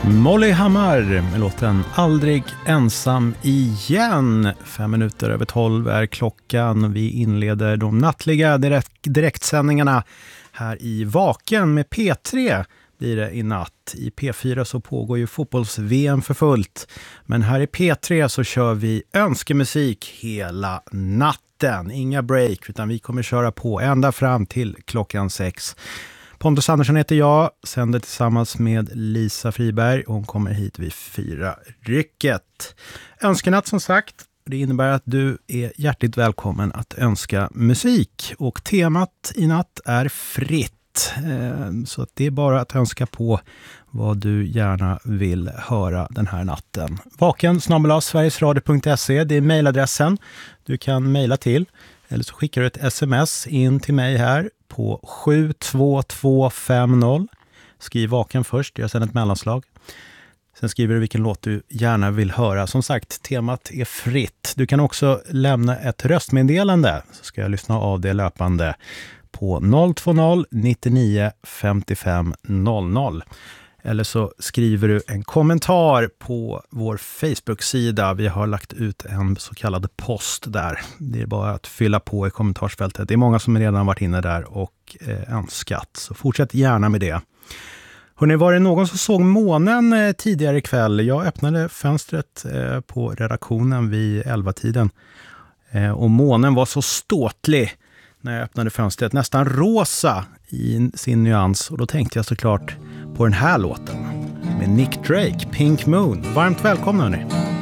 Molly Hammar med låten Aldrig ensam igen. 5:05 är klockan. Vi inleder de nattliga direktsändningarna här i Vaken med P3 blir det i natt. I P4 så pågår ju fotbolls-VM för fullt. Men här i P3 så kör vi önskemusik hela natten. Inga break utan vi kommer köra på ända fram till klockan 6. Pontus Andersson heter jag, sänder tillsammans med Lisa Friberg. Hon kommer hit vid 4-rycket. Önskenatt som sagt, det innebär att du är hjärtligt välkommen att önska musik. Och temat i natt är fritt. Så att det är bara att önska på vad du gärna vill höra den här natten. vaken@sverigesradio.se, det är mejladressen du kan mejla till. Eller så skickar du ett sms in till mig här på 72250. Skriv Vaken först, jag sänder ett mellanslag. Sen skriver du vilken låt du gärna vill höra. Som sagt, temat är fritt. Du kan också lämna ett röstmeddelande så ska jag lyssna av det löpande på 020 99 55 00. Eller så skriver du en kommentar på vår Facebook-sida. Vi har lagt ut en så kallad post där. Det är bara att fylla på i kommentarsfältet. Det är många som redan varit inne där och önskat. Så fortsätt gärna med det. Hörrni, var det någon som såg månen tidigare ikväll? Jag öppnade fönstret på redaktionen vid 11-tiden. Och månen var så ståtlig när jag öppnade fönstret. Nästan rosa i sin nyans. Och då tänkte jag såklart på den här låten med Nick Drake, Pink Moon. Varmt välkomna hörni!